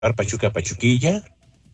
Pachuca Pachuquilla.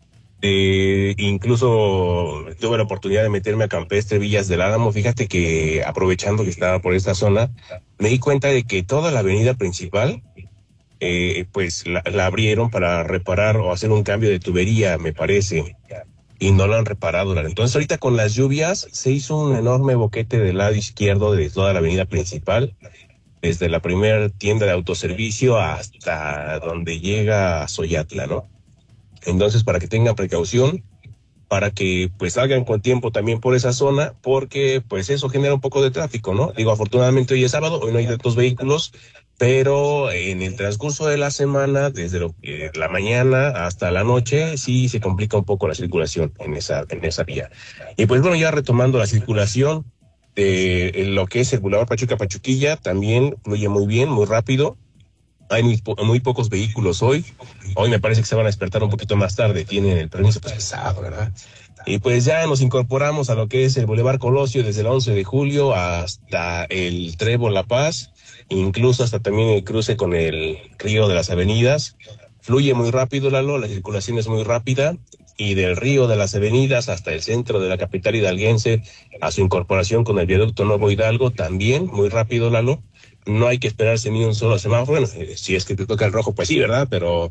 Incluso tuve la oportunidad de meterme a Campestre Villas del Álamo. Fíjate que aprovechando que estaba por esta zona, me di cuenta de que toda la avenida principal, pues la abrieron para reparar o hacer un cambio de tubería, me parece, y no lo han reparado. Entonces ahorita con las lluvias se hizo un enorme boquete del lado izquierdo de toda la avenida principal, desde la primera tienda de autoservicio hasta donde llega Soyatla, ¿no? Entonces, para que tengan precaución, para que pues salgan con tiempo también por esa zona, porque pues eso genera un poco de tráfico, ¿no? Digo, afortunadamente hoy es sábado, hoy no hay tantos vehículos, pero en el transcurso de la semana, desde la mañana hasta la noche, sí se complica un poco la circulación en esa vía. Y pues bueno, ya retomando la circulación de lo que es el Boulevard Pachuca Pachuquilla, también fluye muy bien, muy rápido. Hay muy pocos vehículos hoy. Hoy me parece que se van a despertar un poquito más tarde. Tienen el permiso pesado, ¿verdad? Y pues ya nos incorporamos a lo que es el Boulevard Colosio desde el 11 de julio hasta el Trébol La Paz, incluso hasta también el cruce con el Río de las Avenidas. Fluye muy rápido, Lalo, la circulación es muy rápida. Y del Río de las Avenidas hasta el centro de la capital hidalguense, a su incorporación con el viaducto Nuevo Hidalgo, también muy rápido, Lalo. No hay que esperarse ni un solo semáforo. Bueno, si es que te toca el rojo, pues sí, ¿verdad? Pero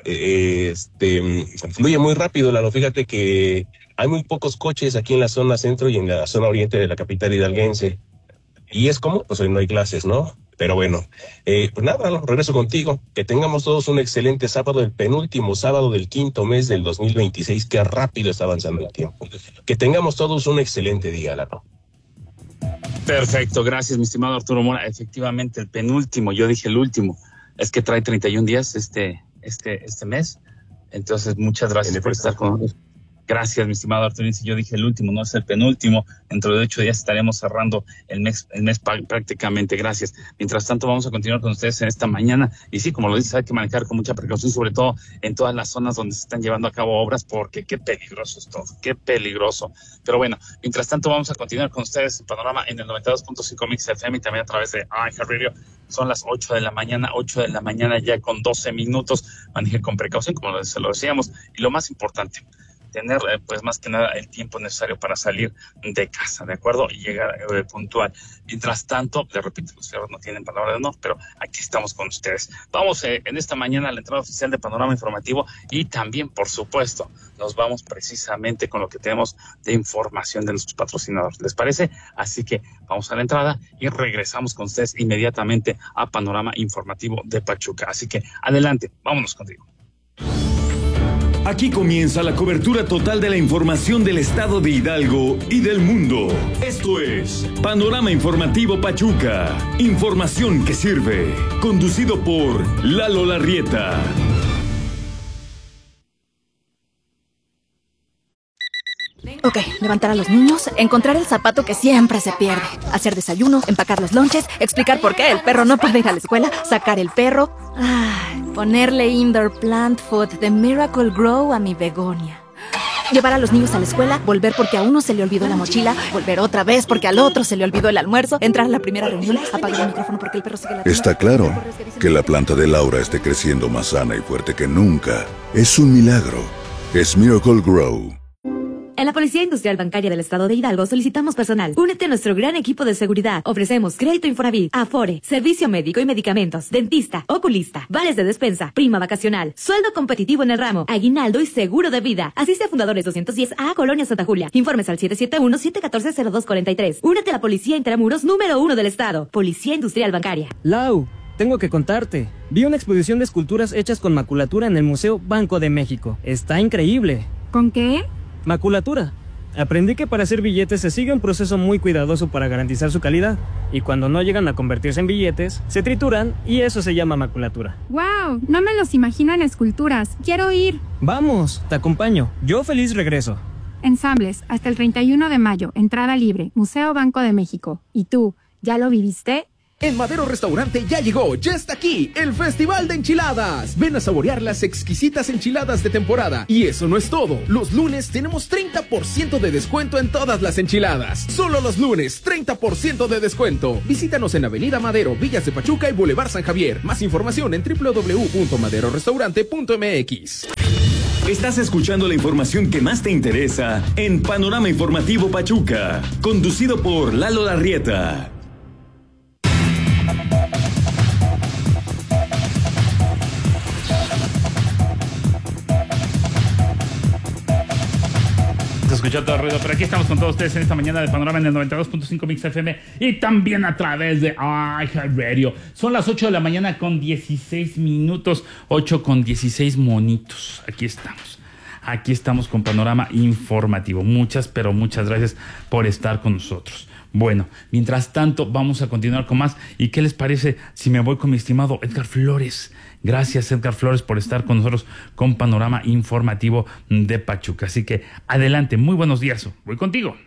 fluye muy rápido, Lalo. Fíjate que hay muy pocos coches aquí en la zona centro y en la zona oriente de la capital hidalguense. Y es como, pues hoy no hay clases, ¿no? Pero bueno, pues nada, Lalo, regreso contigo. Que tengamos todos un excelente sábado, el penúltimo sábado del quinto mes del 2026. Qué rápido está avanzando el tiempo. Que tengamos todos un excelente día, Lalo. Perfecto, gracias, mi estimado Arturo Mora. Efectivamente, el penúltimo, yo dije el último, es que trae 31 días este mes. Entonces, muchas gracias por estar con nosotros. Gracias, mi estimado Arturo. Yo dije el último, no es el penúltimo. Dentro de 8 días estaremos cerrando el mes prácticamente. Gracias. Mientras tanto, vamos a continuar con ustedes en esta mañana. Y sí, como lo dices, hay que manejar con mucha precaución, sobre todo en todas las zonas donde se están llevando a cabo obras, porque qué peligroso es todo, qué peligroso. Pero bueno, mientras tanto, vamos a continuar con ustedes en Panorama en el 92.5 Mix FM y también a través de iHeartRadio. Son las 8 de la mañana ya con 12 minutos. Maneje con precaución, como se lo decíamos. Y lo más importante, tener pues más que nada el tiempo necesario para salir de casa, ¿de acuerdo? Y llegar puntual. Mientras tanto, les repito, los fierros no tienen palabra de honor, pero aquí estamos con ustedes. Vamos en esta mañana a la entrada oficial de Panorama Informativo y también, por supuesto, nos vamos precisamente con lo que tenemos de información de nuestros patrocinadores. ¿Les parece? Así que vamos a la entrada y regresamos con ustedes inmediatamente a Panorama Informativo de Pachuca. Así que adelante, vámonos contigo. Aquí comienza la cobertura total de la información del estado de Hidalgo y del mundo. Esto es Panorama Informativo Pachuca. Información que sirve. Conducido por Lalo Larrieta. Ok, levantar a los niños, encontrar el zapato que siempre se pierde, hacer desayuno, empacar los lonches, explicar por qué el perro no puede ir a la escuela, sacar el perro, ponerle indoor plant food de Miracle Grow a mi begonia. Llevar a los niños a la escuela, volver porque a uno se le olvidó la mochila, volver otra vez porque al otro se le olvidó el almuerzo, entrar a la primera reunión, apagar el micrófono porque el perro sigue ladrando. Está claro que la planta de Laura esté creciendo más sana y fuerte que nunca. Es un milagro. Es Miracle Grow. En la Policía Industrial Bancaria del Estado de Hidalgo solicitamos personal. Únete a nuestro gran equipo de seguridad. Ofrecemos crédito Infonavit, Afore, servicio médico y medicamentos, dentista, oculista, vales de despensa, prima vacacional, sueldo competitivo en el ramo, aguinaldo y seguro de vida. Asiste a Fundadores 210A, Colonia Santa Julia. Informes al 771-714-0243. Únete a la Policía Intramuros número 1 del Estado. Policía Industrial Bancaria. Lau, tengo que contarte. Vi una exposición de esculturas hechas con maculatura en el Museo Banco de México. Está increíble. ¿Con qué? Maculatura. Aprendí que para hacer billetes se sigue un proceso muy cuidadoso para garantizar su calidad, y cuando no llegan a convertirse en billetes, se trituran y eso se llama maculatura. ¡Wow! No me los imagino en esculturas. ¡Quiero ir! Vamos, te acompaño. Yo feliz regreso. Ensambles, hasta el 31 de mayo, entrada libre, Museo Banco de México. ¿Y tú, ya lo viviste? En Madero Restaurante ya llegó, ya está aquí, el Festival de Enchiladas. Ven a saborear las exquisitas enchiladas de temporada. Y eso no es todo. Los lunes tenemos 30% de descuento en todas las enchiladas. Solo los lunes, 30% de descuento. Visítanos en Avenida Madero, Villas de Pachuca y Boulevard San Javier. Más información en www.maderorestaurante.mx. Estás escuchando la información que más te interesa en Panorama Informativo Pachuca, conducido por Lalo Larrieta. Se escuchó todo el ruido, pero aquí estamos con todos ustedes en esta mañana de Panorama en el 92.5 Mix FM y también a través de iHeartRadio. Son las 8 de la mañana con 16 minutos, 8 con 16 monitos. Aquí estamos con Panorama Informativo. Muchas, pero muchas gracias por estar con nosotros. Bueno, mientras tanto vamos a continuar con más. ¿Y qué les parece si me voy con mi estimado Edgar Flores? Gracias, Edgar Flores, por estar con nosotros con Panorama Informativo de Pachuca. Así que adelante, muy buenos días. Voy contigo.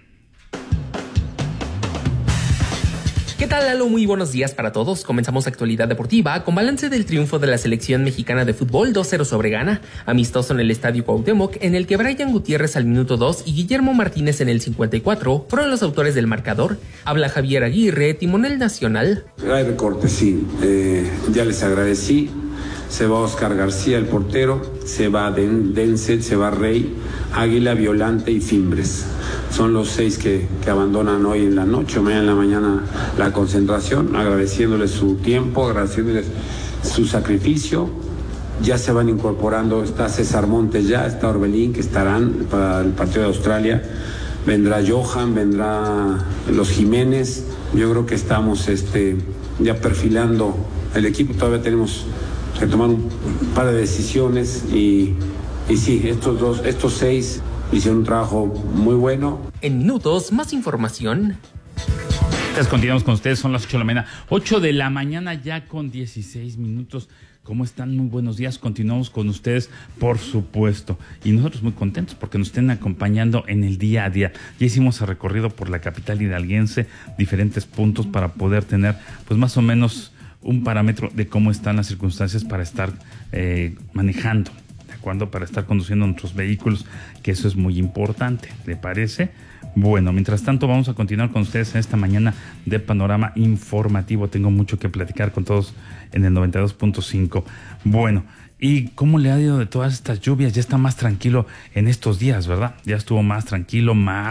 ¿Qué tal, Lalo? Muy buenos días para todos. Comenzamos actualidad deportiva con balance del triunfo de la selección mexicana de fútbol 2-0 sobre Ghana, amistoso en el Estadio Cuauhtémoc, en el que Brian Gutiérrez al minuto 2 y Guillermo Martínez en el 54 fueron los autores del marcador. Habla Javier Aguirre, timonel nacional. Hay recortes, sí. Ya les agradecí. Se va Oscar García, el portero, se va Denzel, se va Rey, Águila, Violante y Fimbres. Son los 6 que abandonan hoy en la noche o mañana en la mañana la concentración, agradeciéndoles su tiempo, agradeciéndoles su sacrificio. Ya se van incorporando, está César Montes ya, está Orbelín, que estarán para el partido de Australia. Vendrá Johan, vendrá los Jiménez. Yo creo que estamos ya perfilando el equipo, todavía tenemos que tomar un par de decisiones y sí, estos 6 hicieron un trabajo muy bueno. En minutos, más información. Continuamos con ustedes, son las 8 de la mañana. 8 de la mañana ya con 16 minutos. ¿Cómo están? Muy buenos días. Continuamos con ustedes, por supuesto. Y nosotros muy contentos porque nos estén acompañando en el día a día. Ya hicimos el recorrido por la capital hidalguense, diferentes puntos para poder tener, pues más o menos, un parámetro de cómo están las circunstancias para estar manejando, ¿de acuerdo? Para estar conduciendo nuestros vehículos, que eso es muy importante, ¿le parece? Bueno, mientras tanto vamos a continuar con ustedes en esta mañana de Panorama Informativo. Tengo mucho que platicar con todos en el 92.5. Bueno, ¿y cómo le ha ido de todas estas lluvias? Ya está más tranquilo en estos días, ¿verdad? Ya estuvo más tranquilo, más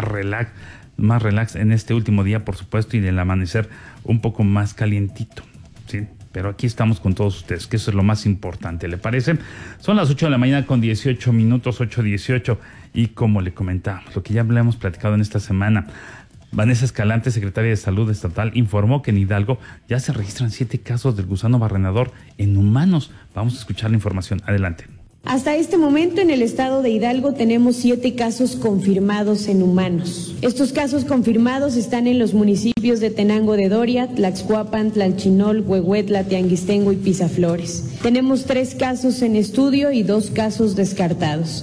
relax en este último día, por supuesto, y del amanecer un poco más calientito. Sí, pero aquí estamos con todos ustedes, que eso es lo más importante, ¿le parece? Son las 8 de la mañana con 18 minutos, 8:18, y como le comentábamos, lo que ya le hemos platicado en esta semana, Vanessa Escalante, secretaria de Salud Estatal, informó que en Hidalgo ya se registran 7 casos del gusano barrenador en humanos. Vamos a escuchar la información, adelante. Hasta este momento en el estado de Hidalgo tenemos 7 casos confirmados en humanos. Estos casos confirmados están en los municipios de Tenango de Doria, Tlaxcuapan, Tlalchinol, Huehuetla, Tianguistengo y Pisaflores. Tenemos 3 casos en estudio y 2 casos descartados.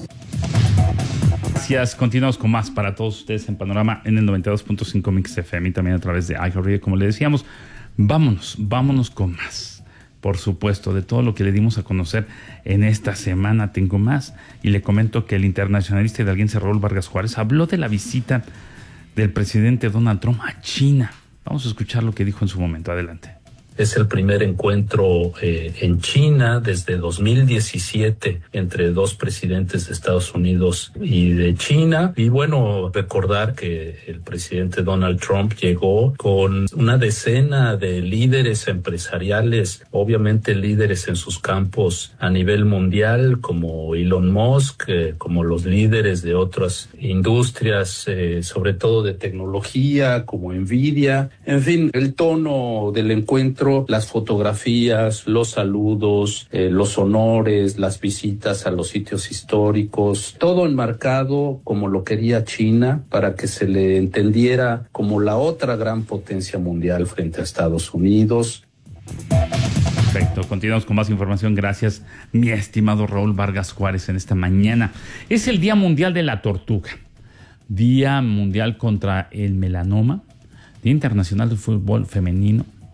Gracias. Continuamos con más para todos ustedes en Panorama en el 92.5 Mix FM y también a través de iHeartRadio, como le decíamos. Vámonos con más. Por supuesto, de todo lo que le dimos a conocer en esta semana tengo más. Y le comento que el internacionalista hidalguense Raúl Vargas Juárez habló de la visita del presidente Donald Trump a China. Vamos a escuchar lo que dijo en su momento. Adelante. Es el primer encuentro en China desde 2017 entre 2 presidentes de Estados Unidos y de China. Y bueno, recordar que el presidente Donald Trump llegó con una decena de líderes empresariales, obviamente líderes en sus campos a nivel mundial, como Elon Musk, como los líderes de otras industrias, sobre todo de tecnología, como Nvidia. En fin, el tono del encuentro, las fotografías, los saludos, los honores, las visitas a los sitios históricos, todo enmarcado como lo quería China para que se le entendiera como la otra gran potencia mundial frente a Estados Unidos. Perfecto, continuamos con más información. Gracias, mi estimado Raúl Vargas Juárez, en esta mañana. Es el Día Mundial de la Tortuga, Día Mundial contra el Melanoma, Día Internacional de Fútbol Femenino,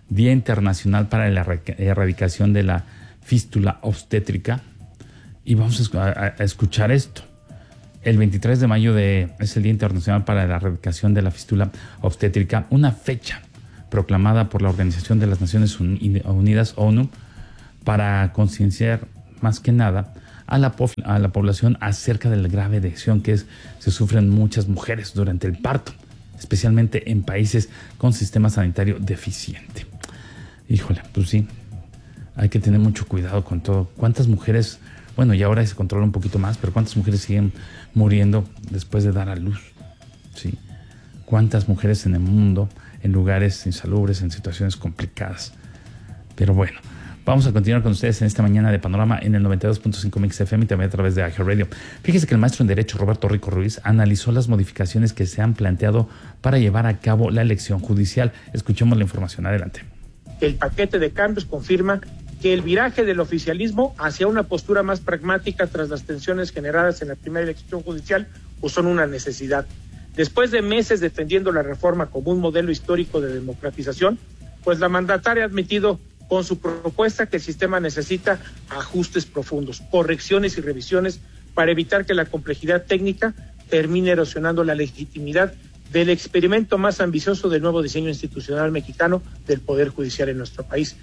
Día Internacional para la Erradicación de la Fístula Obstétrica. Y vamos a escuchar esto. El 23 de mayo es el Día Internacional para la Erradicación de la Fístula Obstétrica, una fecha proclamada por la Organización de las Naciones Unidas, ONU, para concienciar más que nada a la población acerca de la grave adicción que se sufren muchas mujeres durante el parto, especialmente en países con sistema sanitario deficiente. Híjole, pues sí, hay que tener mucho cuidado con todo. ¿Cuántas mujeres, bueno, y ahora se controla un poquito más, pero cuántas mujeres siguen muriendo después de dar a luz? Sí. ¿Cuántas mujeres en el mundo, en lugares insalubres, en situaciones complicadas? Pero bueno, vamos a continuar con ustedes en esta mañana de Panorama en el 92.5 Mix FM y también a través de iHeartRadio. Fíjese que el maestro en Derecho Roberto Rico Ruiz analizó las modificaciones que se han planteado para llevar a cabo la elección judicial. Escuchemos la información. Adelante. El paquete de cambios confirma que el viraje del oficialismo hacia una postura más pragmática tras las tensiones generadas en la primera elección judicial pues son una necesidad. Después de meses defendiendo la reforma como un modelo histórico de democratización, pues la mandataria ha admitido con su propuesta que el sistema necesita ajustes profundos, correcciones y revisiones para evitar que la complejidad técnica termine erosionando la legitimidad del experimento más ambicioso del nuevo diseño institucional mexicano del Poder Judicial en nuestro país.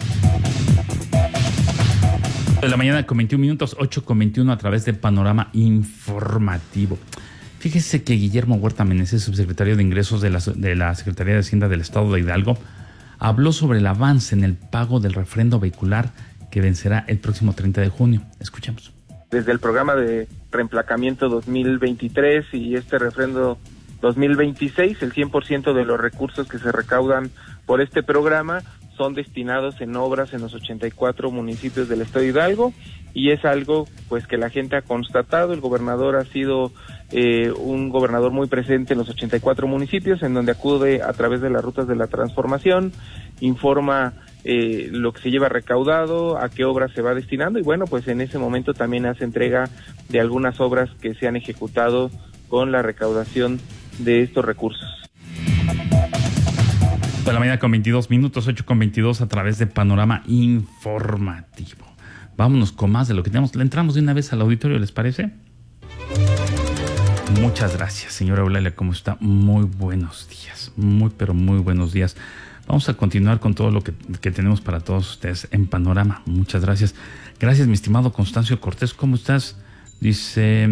De la mañana con 21 minutos, 8:21 a través de Panorama Informativo. Fíjese que Guillermo Huerta Meneses, subsecretario de Ingresos de la Secretaría de Hacienda del Estado de Hidalgo, habló sobre el avance en el pago del refrendo vehicular que vencerá el próximo 30 de junio. Escuchemos. Desde el programa de reemplacamiento 2023 y este refrendo 2026, el 100% de los recursos que se recaudan por este programa son destinados en obras en los 84 municipios del estado de Hidalgo, y es algo pues que la gente ha constatado. El gobernador ha sido un gobernador muy presente en los 84 municipios, en donde acude a través de las rutas de la transformación, informa lo que se lleva recaudado, a qué obras se va destinando, y bueno, pues en ese momento también hace entrega de algunas obras que se han ejecutado con la recaudación de estos recursos. De la mañana con 22 minutos, 8:22 a través de Panorama Informativo. Vámonos con más de lo que tenemos. Le entramos de una vez al auditorio, ¿les parece? Muchas gracias, señora Eulalia, ¿cómo está? Muy buenos días, pero muy buenos días. Vamos a continuar con todo lo que tenemos para todos ustedes en Panorama. Muchas gracias. Gracias, mi estimado Constancio Cortés, ¿cómo estás? Dice,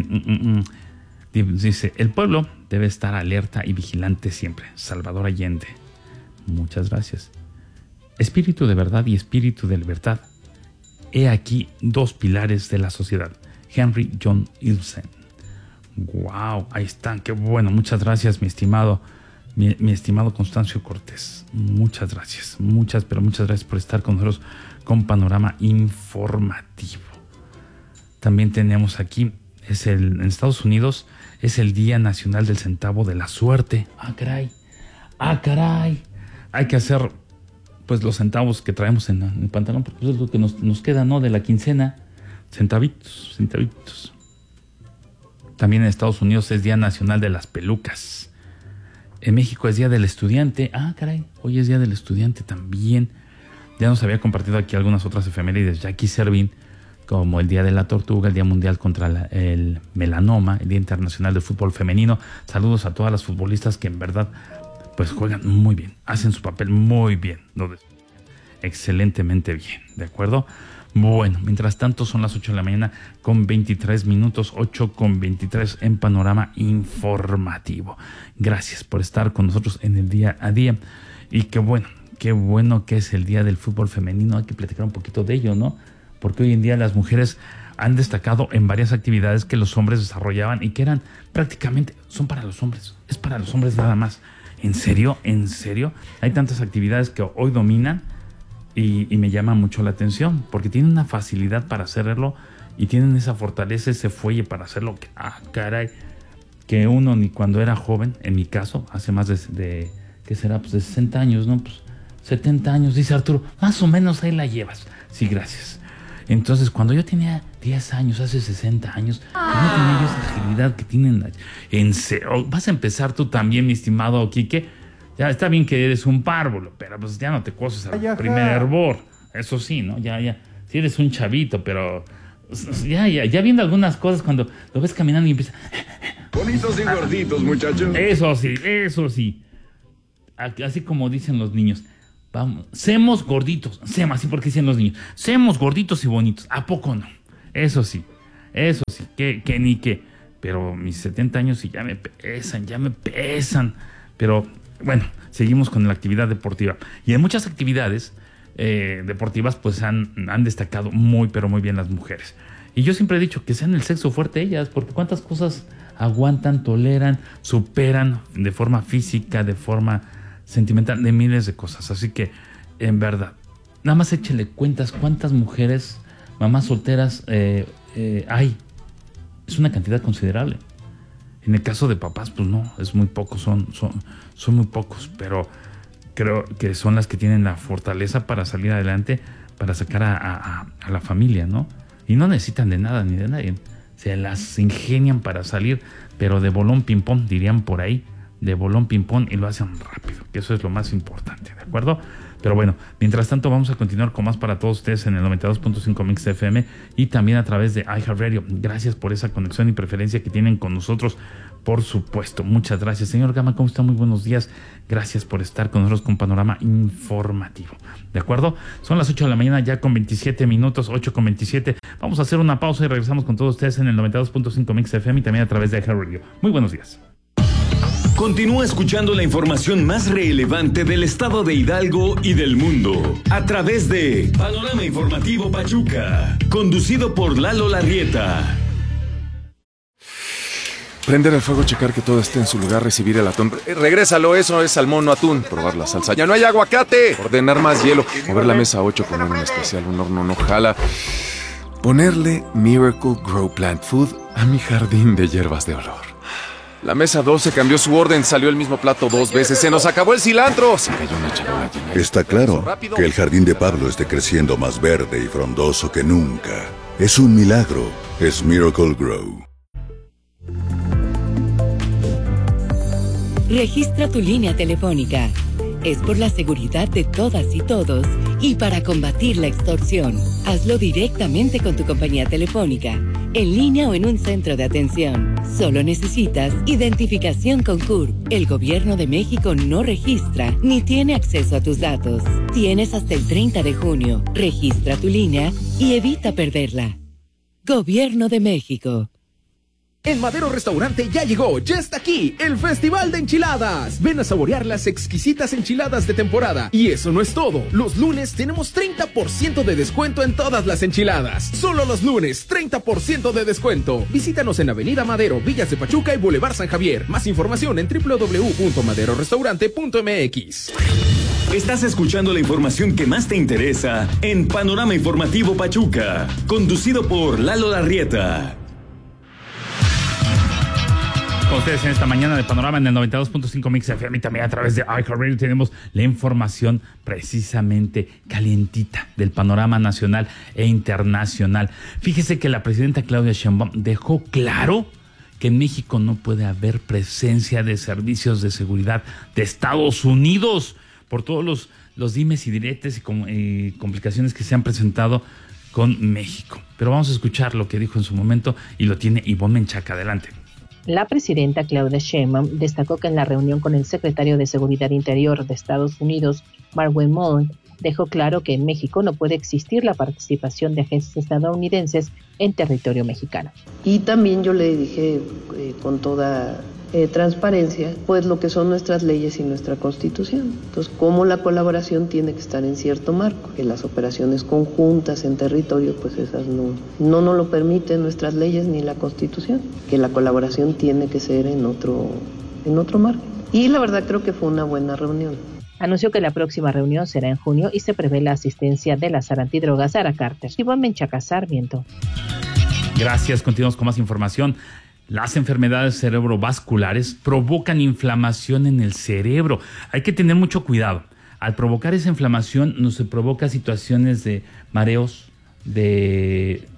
el pueblo debe estar alerta y vigilante siempre. Salvador Allende. Muchas gracias. Espíritu de verdad y espíritu de libertad. He aquí dos pilares de la sociedad. Henry John Ibsen. Wow, ahí están, qué bueno. Muchas gracias, mi estimado Constancio Cortés. Muchas gracias. Muchas gracias por estar con nosotros con Panorama Informativo. También tenemos aquí, en Estados Unidos, es el Día Nacional del Centavo de la Suerte. Ah, caray. Hay que hacer pues los centavos que traemos en el pantalón, porque es lo que nos queda, ¿no? De la quincena. Centavitos. También en Estados Unidos es Día Nacional de las Pelucas. En México es Día del Estudiante. Ah, caray, hoy es Día del Estudiante también. Ya nos había compartido aquí algunas otras efemérides Jackie Servín, como el Día de la Tortuga, el Día Mundial contra el Melanoma, el Día Internacional del Fútbol Femenino. Saludos a todas las futbolistas que en verdad pues juegan muy bien, hacen su papel muy bien, excelentemente bien, ¿de acuerdo? Bueno, mientras tanto son las 8 de la mañana con 23 minutos, 8:23 en Panorama Informativo. Gracias por estar con nosotros en el día a día, y qué bueno que es el Día del Fútbol Femenino. Hay que platicar un poquito de ello, ¿no? Porque hoy en día las mujeres han destacado en varias actividades que los hombres desarrollaban y que eran prácticamente, son para los hombres, es para los hombres nada más. ¿En serio? Hay tantas actividades que hoy dominan y me llama mucho la atención, porque tienen una facilidad para hacerlo y tienen esa fortaleza, ese fuelle para hacerlo. Que uno ni cuando era joven, en mi caso, hace más de ¿qué será? Pues de 60 años, ¿no? Pues 70 años, dice Arturo, más o menos ahí la llevas. Sí, gracias. Entonces, cuando yo tenía 10 años, hace 60 años, no tenía yo esa agilidad que tienen. Vas a empezar tú también, mi estimado Quique. Ya está bien que eres un párvulo, pero pues ya no te coces al primer hervor. Eso sí, ¿no? Ya. Sí eres un chavito, pero ya viendo algunas cosas cuando lo ves caminando y empieza... Bonitos y gorditos, muchachos. Eso sí. Así como dicen los niños. Vamos, semos gorditos. Así porque dicen los niños. Semos gorditos y bonitos. ¿A poco no? Eso sí. Que ni qué. Pero mis 70 años sí ya me pesan. Pero bueno, seguimos con la actividad deportiva. Y en muchas actividades deportivas pues han destacado muy, pero muy bien las mujeres. Y yo siempre he dicho que sean el sexo fuerte ellas, porque cuántas cosas aguantan, toleran, superan de forma física, de forma sentimental, de miles de cosas. Así que, en verdad, nada más échele cuentas cuántas mujeres, mamás solteras hay. Es una cantidad considerable. En el caso de papás, pues no, es muy poco, son muy pocos, pero creo que son las que tienen la fortaleza para salir adelante, para sacar a la familia, ¿no? Y no necesitan de nada ni de nadie. Se las ingenian para salir, pero de bolón ping-pong, dirían por ahí, de bolón ping-pong, y lo hacen rápido, que eso es lo más importante, ¿de acuerdo? Pero bueno, mientras tanto vamos a continuar con más para todos ustedes en el 92.5 Mix FM y también a través de iHeartRadio. Gracias por esa conexión y preferencia que tienen con nosotros, por supuesto. Muchas gracias. Señor Gama, ¿cómo está? Muy buenos días. Gracias por estar con nosotros con Panorama Informativo. ¿De acuerdo? Son las 8 de la mañana ya con 27 minutos, 8:27. Vamos a hacer una pausa y regresamos con todos ustedes en el 92.5 Mix FM y también a través de iHeartRadio. Muy buenos días. Continúa escuchando la información más relevante del estado de Hidalgo y del mundo a través de Panorama Informativo Pachuca, conducido por Lalo Larrieta. Prender el fuego, checar que todo esté en su lugar, recibir el atún. Regrésalo, eso es salmón, no atún. Probar la salsa. ¡Ya no hay aguacate! Ordenar más hielo. Mover la mesa 8 con un especial, un horno no jala. Ponerle Miracle Grow Plant Food a mi jardín de hierbas de olor. La mesa 12 cambió su orden, salió el mismo plato 2 veces, se nos acabó el cilantro. Se cayó una charola llena. Está claro que el jardín de Pablo esté creciendo más verde y frondoso que nunca. Es un milagro, es Miracle Grow. Registra tu línea telefónica. Es por la seguridad de todas y todos y para combatir la extorsión. Hazlo directamente con tu compañía telefónica, en línea o en un centro de atención. Solo necesitas identificación con CURP. El Gobierno de México no registra ni tiene acceso a tus datos. Tienes hasta el 30 de junio. Registra tu línea y evita perderla. Gobierno de México. En Madero Restaurante ya llegó, ya está aquí, el Festival de Enchiladas. Ven a saborear las exquisitas enchiladas de temporada. Y eso no es todo. Los lunes tenemos 30% de descuento en todas las enchiladas. Solo los lunes, 30% de descuento. Visítanos en Avenida Madero, Villas de Pachuca y Boulevard San Javier. Más información en www.maderorestaurante.mx. Estás escuchando la información que más te interesa en Panorama Informativo Pachuca, conducido por Lalo Larrieta. Con ustedes en esta mañana de Panorama en el 92.5 Mix FM y también a través de iHeartRadio tenemos la información precisamente calientita del panorama nacional e internacional. Fíjese que la presidenta Claudia Sheinbaum dejó claro que en México no puede haber presencia de servicios de seguridad de Estados Unidos por todos los dimes y diretes y complicaciones que se han presentado con México. Pero vamos a escuchar lo que dijo en su momento y lo tiene Ivonne Menchaca. Adelante. La presidenta Claudia Sheinbaum destacó que en la reunión con el secretario de Seguridad Interior de Estados Unidos, Mark Wilmot, dejó claro que en México no puede existir la participación de agentes estadounidenses en territorio mexicano. Y también yo le dije con toda transparencia, pues lo que son nuestras leyes y nuestra Constitución. Entonces, cómo la colaboración tiene que estar en cierto marco, que las operaciones conjuntas en territorio, pues esas no nos lo permiten nuestras leyes ni la Constitución, que la colaboración tiene que ser en otro marco. Y la verdad creo que fue una buena reunión. Anunció que la próxima reunión será en junio y se prevé la asistencia de la SAR antidrogas Sara Carter. Ivonne Menchaca, Sarmiento. Gracias, continuamos con más información. Las enfermedades cerebrovasculares provocan inflamación en el cerebro. Hay que tener mucho cuidado. Al provocar esa inflamación nos provoca situaciones de mareos, de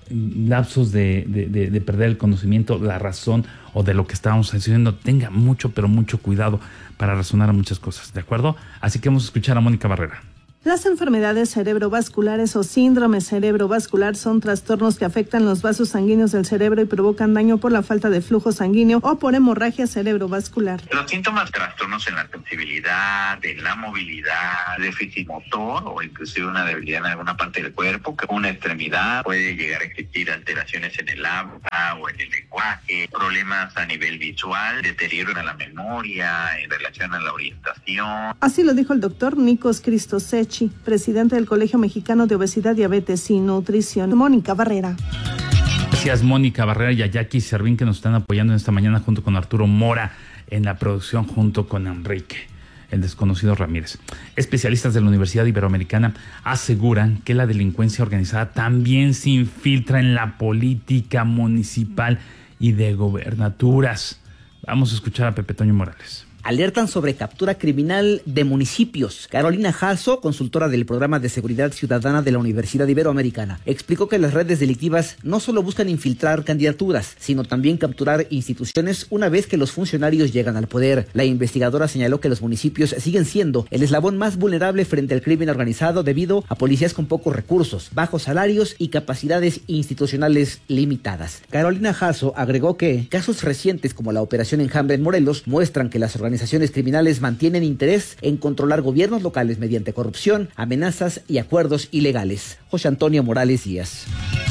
lapsos de perder el conocimiento, la razón o de lo que estábamos haciendo. Tenga mucho, pero mucho cuidado para razonar a muchas cosas, ¿de acuerdo? Así que vamos a escuchar a Mónica Barrera. Las enfermedades cerebrovasculares o síndrome cerebrovascular son trastornos que afectan los vasos sanguíneos del cerebro y provocan daño por la falta de flujo sanguíneo o por hemorragia cerebrovascular. Los síntomas, trastornos en la sensibilidad, en la movilidad, déficit motor o inclusive una debilidad en alguna parte del cuerpo, que una extremidad, puede llegar a existir alteraciones en el habla o en el lenguaje, problemas a nivel visual, deterioro en la memoria, en relación a la orientación. Así lo dijo el doctor Nikos Christosech, presidente del Colegio Mexicano de Obesidad, Diabetes y Nutrición. Mónica Barrera. Gracias, Mónica Barrera y a Jackie Servín, que nos están apoyando en esta mañana junto con Arturo Mora en la producción, junto con Enrique, el desconocido Ramírez. Especialistas de la Universidad Iberoamericana aseguran que la delincuencia organizada también se infiltra en la política municipal y de gobernaturas. Vamos a escuchar a Pepe Toño Morales. Alertan sobre captura criminal de municipios. Carolina Jasso, consultora del Programa de Seguridad Ciudadana de la Universidad Iberoamericana, explicó que las redes delictivas no solo buscan infiltrar candidaturas, sino también capturar instituciones una vez que los funcionarios llegan al poder. La investigadora señaló que los municipios siguen siendo el eslabón más vulnerable frente al crimen organizado debido a policías con pocos recursos, bajos salarios y capacidades institucionales limitadas. Carolina Jasso agregó que casos recientes como la Operación Enjambre en Morelos muestran que las organizaciones criminales mantienen interés en controlar gobiernos locales mediante corrupción, amenazas y acuerdos ilegales. José Antonio Morales Díaz.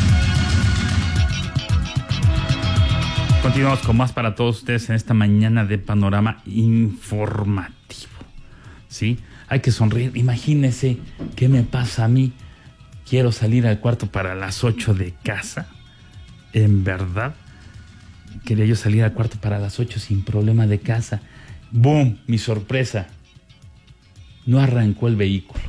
Continuamos con más para todos ustedes en esta mañana de Panorama Informativo. ¿Sí? Hay que sonreír. Imagínense qué me pasa a mí. Quiero salir al cuarto para las 8 de casa. En verdad, quería yo salir al cuarto para las 8 sin problema de casa. ¡Boom! Mi sorpresa. No arrancó el vehículo.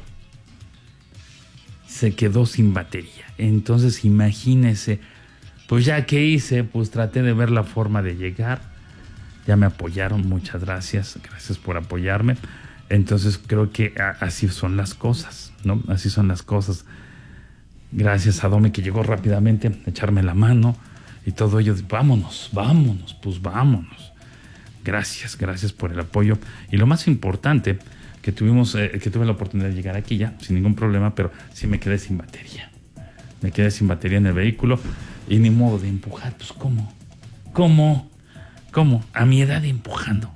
Se quedó sin batería. Entonces imagínese, pues ya que hice, pues traté de ver la forma de llegar. Ya me apoyaron, muchas gracias. Gracias por apoyarme. Entonces creo que así son las cosas, ¿no? Así son las cosas. Gracias a Dome, que llegó rápidamente a echarme la mano y todo ello. Vámonos, pues vámonos. Gracias por el apoyo. Y lo más importante, que tuve la oportunidad de llegar aquí ya, sin ningún problema, pero sí me quedé sin batería. Me quedé sin batería en el vehículo y ni modo de empujar. Pues ¿cómo? A mi edad empujando.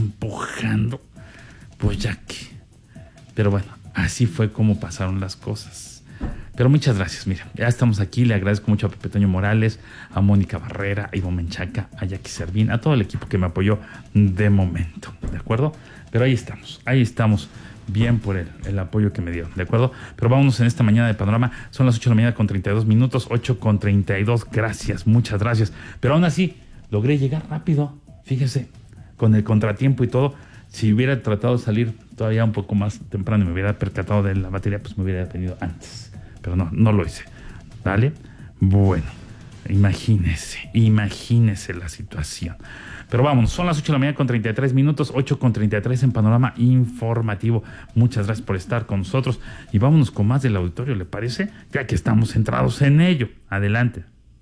Pues ya que. Pero bueno, así fue como pasaron las cosas. Pero muchas gracias, mira, ya estamos aquí. Le agradezco mucho a Pepe Toño Morales, a Mónica Barrera, a Ivo Menchaca, a Jackie Servín, a todo el equipo que me apoyó de momento, ¿de acuerdo? Pero ahí estamos, bien por el apoyo que me dieron, ¿de acuerdo? Pero vámonos en esta mañana de Panorama. Son las 8 de la mañana con 32 minutos, 8 con 32, gracias, muchas gracias. Pero aún así, logré llegar rápido, fíjese, con el contratiempo y todo. Si hubiera tratado de salir todavía un poco más temprano y me hubiera percatado de la batería, pues me hubiera venido antes. Pero no lo hice, ¿vale? Bueno, imagínese la situación. Pero vámonos, son las 8 de la mañana con 33 minutos, 8 con 33 en Panorama Informativo. Muchas gracias por estar con nosotros y vámonos con más del auditorio, ¿le parece? Ya que estamos centrados en ello. Adelante.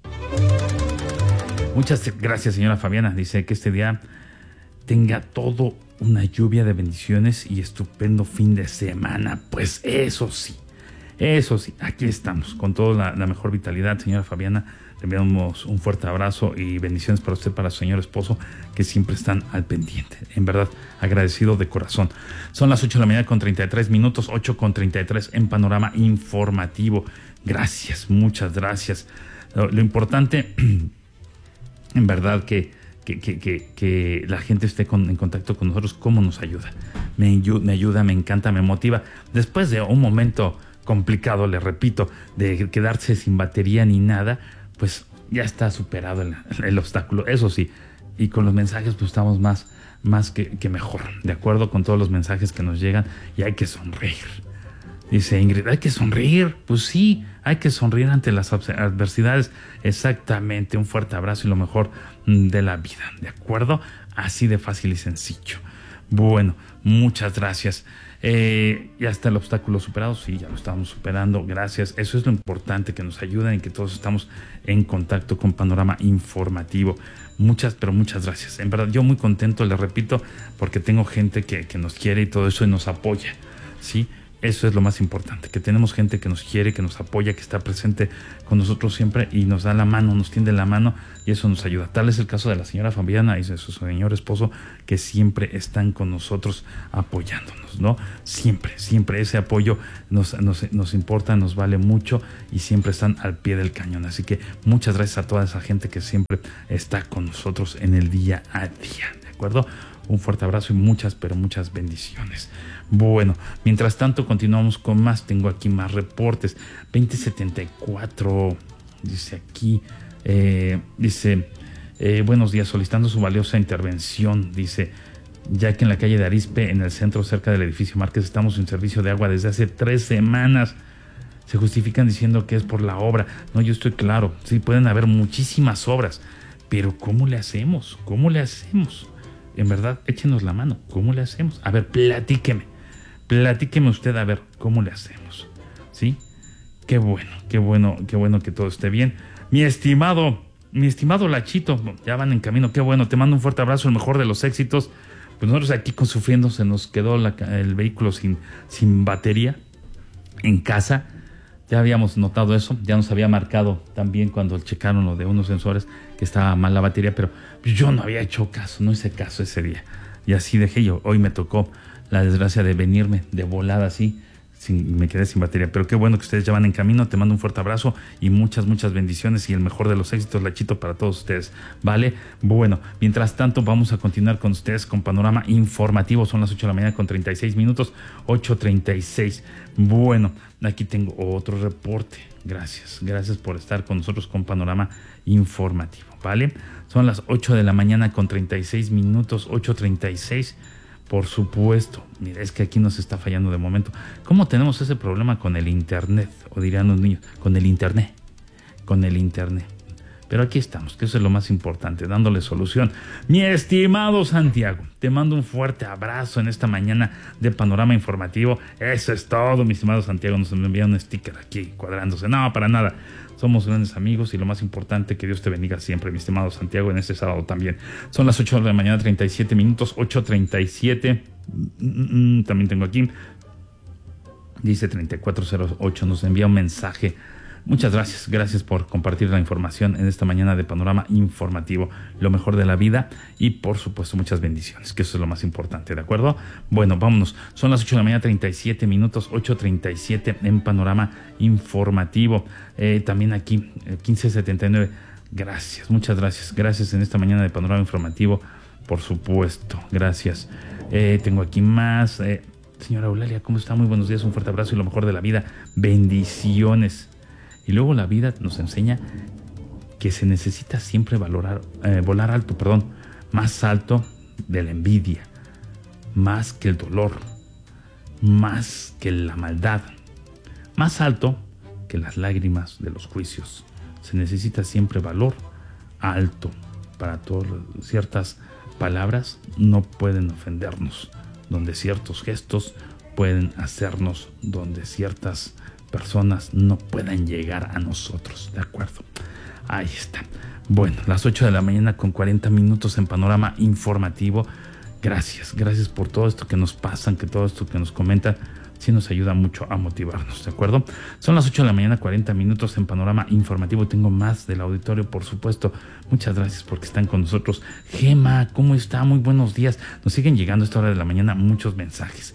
Muchas gracias, señora Fabiana. Dice que este día tenga todo una lluvia de bendiciones y estupendo fin de semana. Pues eso sí, aquí estamos con toda la mejor vitalidad, señora Fabiana. Le enviamos un fuerte abrazo y bendiciones para usted, para su señor esposo, que siempre están al pendiente. En verdad, agradecido de corazón. Son las 8 de la mañana con 33 minutos, 8 con 33 en Panorama Informativo. Gracias, muchas gracias. Lo importante, en verdad, que la gente esté en contacto con nosotros, cómo nos ayuda. Me ayuda, me encanta, me motiva. Después de un momento complicado, le repito, de quedarse sin batería ni nada, pues ya está superado el obstáculo, eso sí, y con los mensajes pues estamos más que mejor, de acuerdo con todos los mensajes que nos llegan, y hay que sonreír. Dice Ingrid, ¿hay que sonreír? Pues sí, hay que sonreír ante las adversidades, exactamente, un fuerte abrazo y lo mejor de la vida, ¿de acuerdo? Así de fácil y sencillo. Bueno, muchas gracias. Ya está el obstáculo superado, sí, ya lo estamos superando, gracias. Eso es lo importante, que nos ayuden y que todos estamos en contacto con Panorama Informativo. Muchas gracias. En verdad, yo muy contento, les repito, porque tengo gente que nos quiere y todo eso y nos apoya, ¿sí? Eso es lo más importante, que tenemos gente que nos quiere, que nos apoya, que está presente con nosotros siempre y nos da la mano, nos tiende la mano y eso nos ayuda. Tal es el caso de la señora Fabiana y de su señor esposo, que siempre están con nosotros apoyándonos, ¿no? Siempre ese apoyo nos importa, nos vale mucho y siempre están al pie del cañón. Así que muchas gracias a toda esa gente que siempre está con nosotros en el día a día, ¿de acuerdo? Un fuerte abrazo y muchas bendiciones. Bueno, mientras tanto continuamos con más. Tengo aquí más reportes. 2074 dice aquí, buenos días, solicitando su valiosa intervención, dice, ya que en la calle de Arizpe, en el centro cerca del edificio Márquez, estamos sin servicio de agua desde hace 3 semanas. Se justifican diciendo que es por la obra. No, yo estoy claro, sí pueden haber muchísimas obras, pero ¿cómo le hacemos? En verdad, échenos la mano. ¿Cómo le hacemos? A ver, platíqueme usted, a ver, ¿cómo le hacemos? ¿Sí? Qué bueno que todo esté bien. Mi estimado Lachito, ya van en camino, qué bueno, te mando un fuerte abrazo, el mejor de los éxitos. Pues nosotros aquí sufriendo, se nos quedó el vehículo sin batería en casa. Ya habíamos notado eso, ya nos había marcado también cuando checaron lo de unos sensores que estaba mal la batería, pero yo no había hecho caso, no hice caso ese día. Y así dejé yo. Hoy me tocó la desgracia de venirme de volada así, me quedé sin batería. Pero qué bueno que ustedes ya van en camino. Te mando un fuerte abrazo y muchas bendiciones y el mejor de los éxitos, Lachito, para todos ustedes, ¿vale? Bueno, mientras tanto vamos a continuar con ustedes con Panorama Informativo. Son las 8 de la mañana con 36 minutos, 8:36. Bueno, aquí tengo otro reporte. Gracias por estar con nosotros con Panorama Informativo, ¿vale? Son las 8 de la mañana con 36 minutos, 8:36. Por supuesto, mira, es que aquí nos está fallando de momento. ¿Cómo tenemos ese problema con el internet? O dirían los niños, con el internet. Pero aquí estamos, que eso es lo más importante, dándole solución. Mi estimado Santiago, te mando un fuerte abrazo en esta mañana de Panorama Informativo. Eso es todo, mi estimado Santiago. Nos envía un sticker aquí cuadrándose. No, para nada. Somos grandes amigos y lo más importante, que Dios te bendiga siempre, mi estimado Santiago, en este sábado también. Son las 8 de la mañana, 37 minutos, 8:37. También tengo aquí, dice 3408, nos envía un mensaje. Muchas gracias por compartir la información en esta mañana de Panorama Informativo, lo mejor de la vida y por supuesto muchas bendiciones, que eso es lo más importante, ¿de acuerdo? Bueno, vámonos, son las 8 de la mañana, 37 minutos, 8:37 en Panorama Informativo. También aquí, 1579, muchas gracias en esta mañana de Panorama Informativo, por supuesto, gracias. Tengo aquí más, señora Eulalia, ¿cómo está? Muy buenos días, un fuerte abrazo y lo mejor de la vida, bendiciones. Y luego la vida nos enseña que se necesita siempre volar alto, más alto de la envidia, más que el dolor, más que la maldad, más alto que las lágrimas de los juicios. Se necesita siempre valor alto para todas ciertas palabras no pueden ofendernos, donde ciertos gestos pueden hacernos, donde ciertas personas no puedan llegar a nosotros, ¿de acuerdo? Ahí está. Bueno, las 8 de la mañana con 40 minutos en Panorama Informativo. Gracias por todo esto que nos pasan, que todo esto que nos comentan, sí nos ayuda mucho a motivarnos, ¿de acuerdo? Son las 8 de la mañana, 40 minutos en Panorama Informativo. Tengo más del auditorio, por supuesto. Muchas gracias porque están con nosotros. Gema, ¿cómo está? Muy buenos días. Nos siguen llegando a esta hora de la mañana muchos mensajes,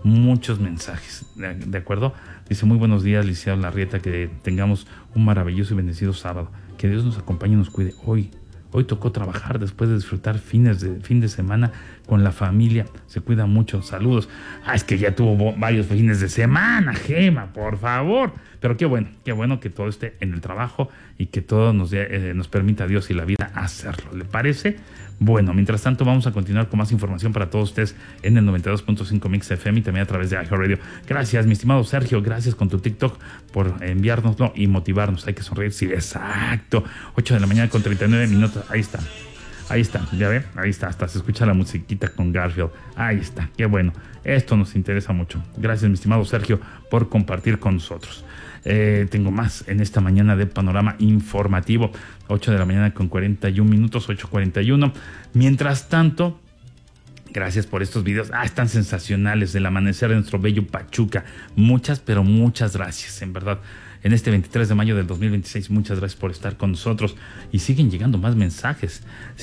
¿de acuerdo? Dice, muy buenos días, licenciado Larrieta, que tengamos un maravilloso y bendecido sábado. Que Dios nos acompañe y nos cuide. Hoy tocó trabajar después de disfrutar fin de semana con la familia. Se cuida mucho. Saludos. Es que ya tuvo varios fines de semana, Gema, por favor. Pero qué bueno que todo esté en el trabajo y que todo nos permita Dios y la vida hacerlo. ¿Le parece? Bueno, mientras tanto vamos a continuar con más información para todos ustedes en el 92.5 Mix FM y también a través de iHeartRadio. Gracias, mi estimado Sergio, gracias con tu TikTok por enviárnoslo y motivarnos. Hay que sonreír, sí, exacto. 8 de la mañana con 39 minutos, ahí está. Ahí está, ya ven, ahí está, hasta se escucha la musiquita con Garfield. Ahí está, qué bueno. Esto nos interesa mucho. Gracias, mi estimado Sergio, por compartir con nosotros. Tengo más en esta mañana de Panorama Informativo. 8 de la mañana con 41 minutos, 8:41. Mientras tanto, gracias por estos videos. Están sensacionales del amanecer de nuestro bello Pachuca. Muchas, pero muchas gracias, en verdad. En este 23 de mayo del 2026, muchas gracias por estar con nosotros. Y siguen llegando más mensajes,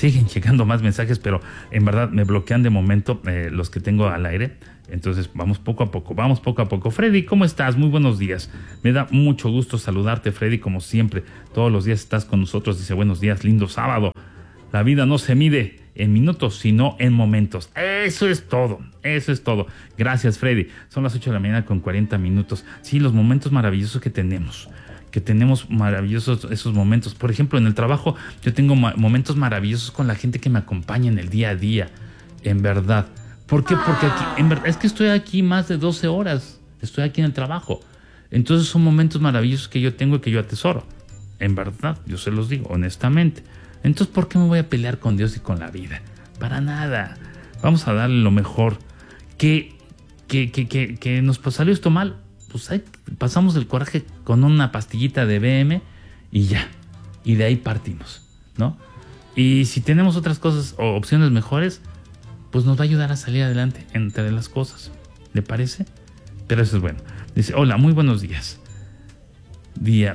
pero en verdad me bloquean de momento los que tengo al aire. Entonces vamos poco a poco. Freddy, ¿cómo estás? Muy buenos días. Me da mucho gusto saludarte, Freddy, como siempre. Todos los días estás con nosotros. Dice, buenos días, lindo sábado. La vida no se mide en minutos, sino en momentos. Eso es todo. Gracias, Freddy. Son las 8 de la mañana con 40 minutos. Sí, los momentos maravillosos que tenemos maravillosos esos momentos. Por ejemplo, en el trabajo yo tengo momentos maravillosos con la gente que me acompaña en el día a día. En verdad. ¿Por qué? Porque aquí, en verdad, es que estoy aquí más de 12 horas. Estoy aquí en el trabajo. Entonces son momentos maravillosos que yo tengo y que yo atesoro. En verdad, yo se los digo honestamente. Entonces, ¿por qué me voy a pelear con Dios y con la vida? Para nada. Vamos a darle lo mejor. Que nos salió esto mal. Pues ahí pasamos el coraje con una pastillita de BM y ya. Y de ahí partimos, ¿no? Y si tenemos otras cosas o opciones mejores, pues nos va a ayudar a salir adelante entre las cosas. ¿Le parece? Pero eso es bueno. Dice, hola, muy buenos días. Día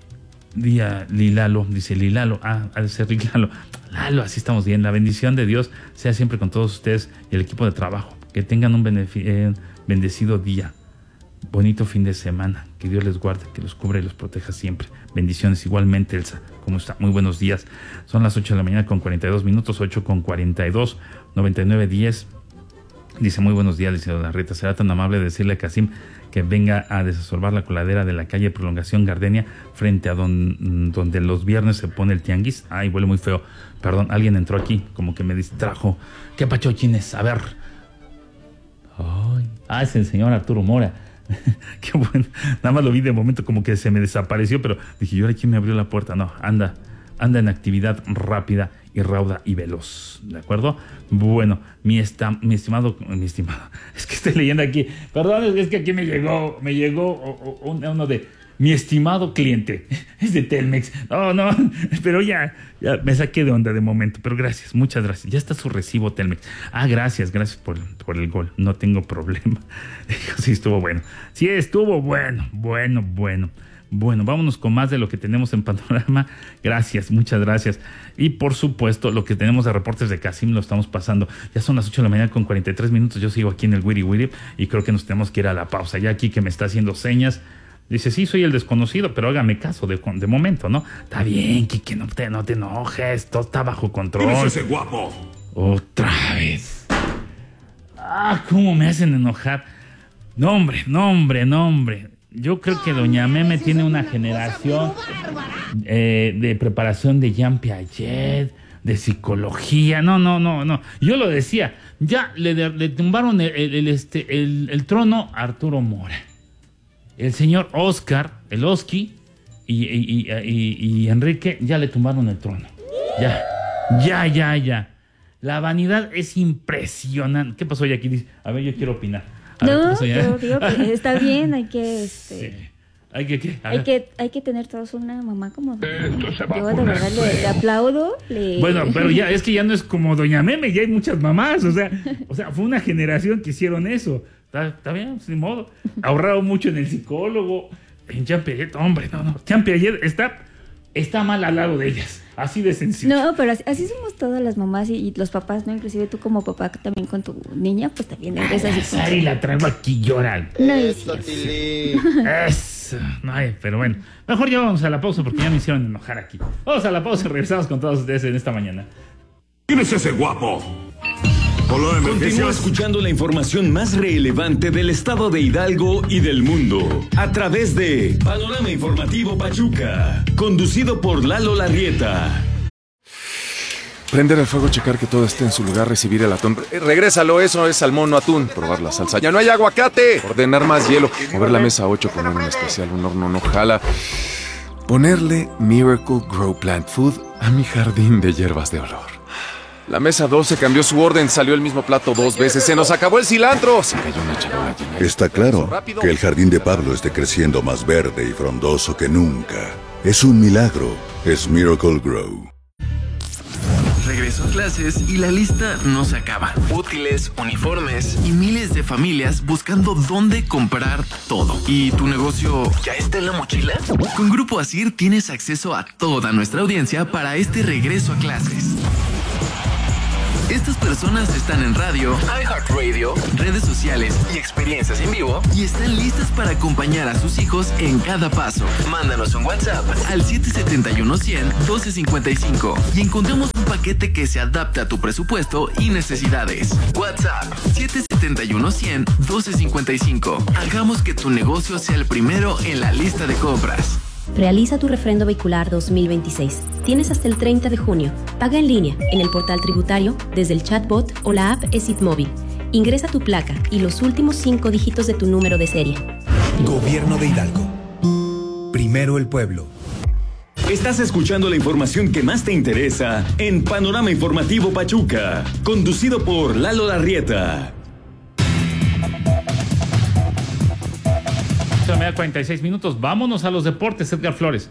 Lilalo, dice Lilalo, ha de ser Lilalo. Lalo, así estamos bien. La bendición de Dios sea siempre con todos ustedes y el equipo de trabajo. Que tengan un bendecido día. Bonito fin de semana. Que Dios les guarde, que los cubra y los proteja siempre. Bendiciones igualmente, Elsa. ¿Cómo está? Muy buenos días. Son las 8 de la mañana con 42 minutos, 8 con 42, 9910. Dice, muy buenos días, dice Dona Rita. ¿Será tan amable decirle a Casim que venga a desasolvar la coladera de la calle Prolongación Gardenia frente a donde los viernes se pone el tianguis? Ay, huele muy feo. Perdón, alguien entró aquí, como que me distrajo. ¿Qué pacho, quién es? A ver. Ay, es el señor Arturo Mora. Qué bueno. Nada más lo vi de momento como que se me desapareció, pero dije, ¿y ahora quién me abrió la puerta? No, anda en actividad rápida y rauda y veloz, ¿de acuerdo? Bueno, mi estimado, es que estoy leyendo aquí, perdón, es que aquí me llegó uno de mi estimado cliente, es de Telmex. No, pero ya me saqué de onda de momento, pero gracias, muchas gracias. Ya está su recibo, Telmex. Gracias por el gol, no tengo problema. Sí, estuvo bueno. Sí, estuvo bueno. Bueno, vámonos con más de lo que tenemos en Panorama. Gracias, muchas gracias. Y por supuesto, lo que tenemos de reportes de Casim lo estamos pasando. Ya son las 8 de la mañana con 43 minutos. Yo sigo aquí en el Wiri Wiri y creo que nos tenemos que ir a la pausa. Ya aquí que me está haciendo señas. Dice, sí, soy el desconocido, pero hágame caso de momento, ¿no? Está bien, Quique, no te enojes. Todo está bajo control. ¿Quién es ese guapo? Otra vez. ¿Cómo me hacen enojar? No, hombre. Yo creo que Doña Meme tiene una generación de preparación de Jean Piaget, de psicología. No. Yo lo decía, ya le tumbaron el trono a Arturo Mora. El señor Oscar, el Oski y Enrique ya le tumbaron el trono. Ya. La vanidad es impresionante. ¿Qué pasó, Jackie? A ver, yo quiero opinar. Yo digo que está bien, hay que Sí. ¿Hay que qué? Hay que tener todos una mamá como yo de verdad le aplaudo. Bueno, pero ya es que ya no es como Doña Meme, ya hay muchas mamás, o sea, fue una generación que hicieron eso. Está bien, sin modo. Ahorraron mucho en el psicólogo, en Jean Piaget, hombre, no. Jean Piaget está mal al lado de ellas. Así de sencillo. No, pero así somos todas las mamás y los papás, ¿no? Inclusive tú como papá también con tu niña, pues también eres así. Sari la traigo aquí llorando. No es eso. Ay, pero bueno. Mejor ya vamos a la pausa porque ya me hicieron enojar aquí. Vamos a la pausa y regresamos con todos ustedes en esta mañana. ¿Quién es ese guapo? Continúa escuchando la información más relevante del estado de Hidalgo y del mundo a través de Panorama Informativo Pachuca, conducido por Lalo Larrieta. Prender el fuego, checar que todo esté en su lugar, recibir el atún. Regrésalo, eso es salmón, no atún. Probar la salsa. ¡Ya no hay aguacate! Ordenar más hielo. Mover la mesa 8, poner un especial, un horno no jala. Ponerle Miracle Grow Plant Food a mi jardín de hierbas de olor. La mesa 12 cambió su orden, salió el mismo plato 2 veces, se nos acabó el cilantro. Se cayó una charola llena. Está claro que el jardín de Pablo esté creciendo más verde y frondoso que nunca. Es un milagro. Es Miracle Grow. Regreso a clases y la lista no se acaba. Útiles, uniformes y miles de familias buscando dónde comprar todo. ¿Y tu negocio ya está en la mochila? Con Grupo Asir tienes acceso a toda nuestra audiencia para este regreso a clases. Estas personas están en radio, iHeartRadio, redes sociales y experiencias en vivo y están listas para acompañar a sus hijos en cada paso. Mándanos un WhatsApp al 771-100-1255 y encontramos un paquete que se adapte a tu presupuesto y necesidades. WhatsApp 771-100-1255. Hagamos que tu negocio sea el primero en la lista de compras. Realiza tu refrendo vehicular 2026. Tienes hasta el 30 de junio. Paga en línea, en el portal tributario, desde el chatbot o la app ESIT Móvil. Ingresa tu placa y los últimos 5 dígitos de tu número de serie. Gobierno de Hidalgo. Primero el pueblo. Estás escuchando la información que más te interesa en Panorama Informativo Pachuca, conducido por Lalo Larrieta. 46 minutos. Vámonos a los deportes, Edgar Flores.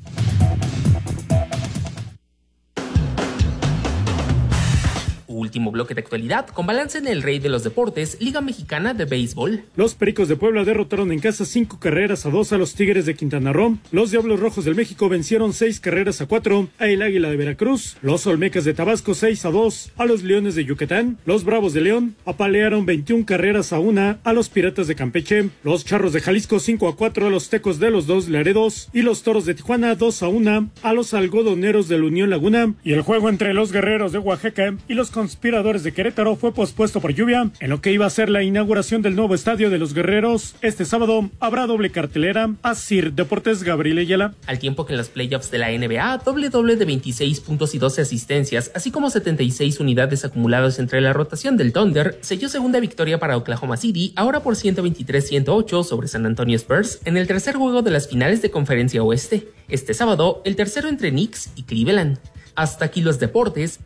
Último bloque de actualidad, con balance en el Rey de los Deportes, Liga Mexicana de Béisbol. Los Pericos de Puebla derrotaron en casa 5-2 a los Tigres de Quintana Roo. Los Diablos Rojos del México vencieron 6-4 a el Águila de Veracruz. Los Olmecas de Tabasco 6-2 a los Leones de Yucatán. Los Bravos de León apalearon 21-1 a los Piratas de Campeche. Los Charros de Jalisco 5-4 a los Tecos de los Dos Laredos. Y los Toros de Tijuana 2-1 a los Algodoneros del Unión Laguna. Y el juego entre los Guerreros de Oaxaca y los Conspiradores de Querétaro fue pospuesto por lluvia. En lo que iba a ser la inauguración del nuevo estadio de los Guerreros, este sábado habrá doble cartelera. Asir Deportes, Gabriel Ayala. Al tiempo que en los playoffs de la NBA, doble de 26 puntos y 12 asistencias, así como 76 unidades acumuladas entre la rotación del Thunder, selló segunda victoria para Oklahoma City, ahora por 123-108 sobre San Antonio Spurs, en el tercer juego de las finales de Conferencia Oeste. Este sábado, el tercero entre Knicks y Cleveland. Hasta aquí los deportes.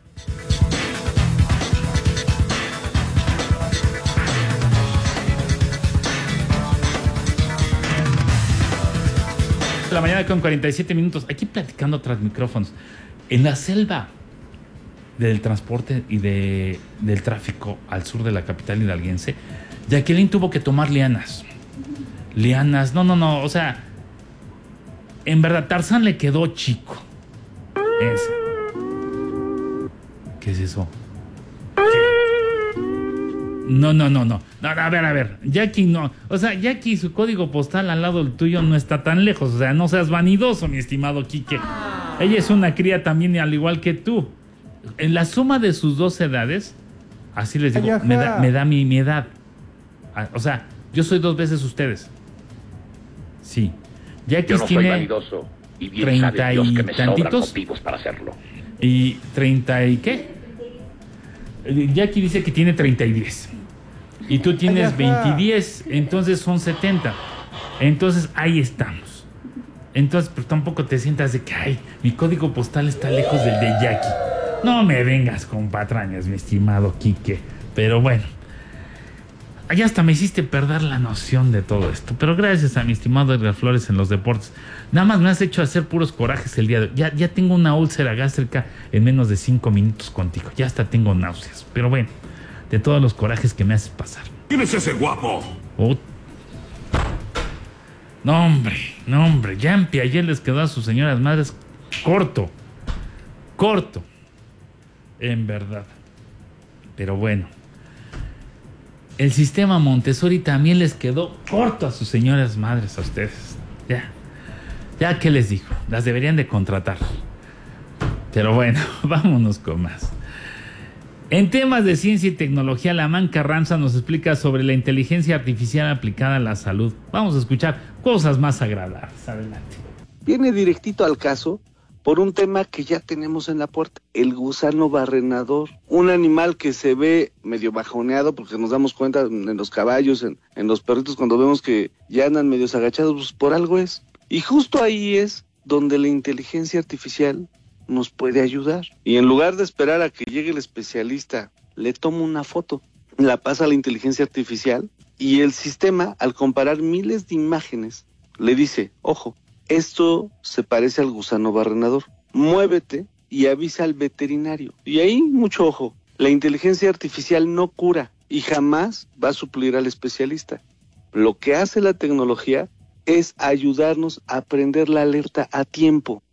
La mañana con 47 minutos, aquí platicando tras micrófonos. En la selva del transporte y del tráfico al sur de la capital hidalguense, Jacqueline tuvo que tomar lianas, o sea, en verdad Tarzán le quedó chico. ¿Qué es eso? No, a ver, Jackie no, o sea, Jackie, su código postal al lado del tuyo no está tan lejos, o sea, no seas vanidoso, mi estimado Quique. Ella es una cría también, al igual que tú. En la suma de sus dos edades, así les digo, me da mi edad. O sea, yo soy 2 veces ustedes. Sí. Jackie yo no tiene soy vanidoso y bien 30 sabe Dios y que me tantitos. sobran motivos para hacerlo. Y 30 y ¿qué? Jackie dice que tiene 30 y 10. Y tú tienes 20 y 10, entonces son 70. Entonces ahí estamos. Entonces, pero tampoco te sientas de que, ay, mi código postal está lejos del de Jackie. No me vengas con patrañas, mi estimado Quique. Pero bueno, allá hasta me hiciste perder la noción de todo esto. Pero gracias a mi estimado Edgar Flores en los deportes. Nada más me has hecho hacer puros corajes el día de hoy. Ya tengo una úlcera gástrica en menos de 5 minutos contigo. Ya hasta tengo náuseas. Pero bueno, de todos los corajes que me haces pasar. ¿Quién es ese guapo? No, hombre. Yampi ayer les quedó a sus señoras madres corto. En verdad. Pero bueno. El sistema Montessori también les quedó corto a sus señoras madres, a ustedes. Ya, ¿qué les digo? Las deberían de contratar. Pero bueno, vámonos con más. En temas de ciencia y tecnología, Lamán Carranza nos explica sobre la inteligencia artificial aplicada a la salud. Vamos a escuchar cosas más agradables. Adelante. Viene directito al caso por un tema que ya tenemos en la puerta, el gusano barrenador. Un animal que se ve medio bajoneado porque nos damos cuenta en los caballos, en los perritos, cuando vemos que ya andan medios agachados, pues por algo es. Y justo ahí es donde la inteligencia artificial nos puede ayudar. Y en lugar de esperar a que llegue el especialista, le toma una foto, la pasa a la inteligencia artificial y el sistema, al comparar miles de imágenes, le dice, ojo, esto se parece al gusano barrenador, muévete y avisa al veterinario. Y ahí, mucho ojo, la inteligencia artificial no cura y jamás va a suplir al especialista. Lo que hace la tecnología es ayudarnos a prender la alerta a tiempo.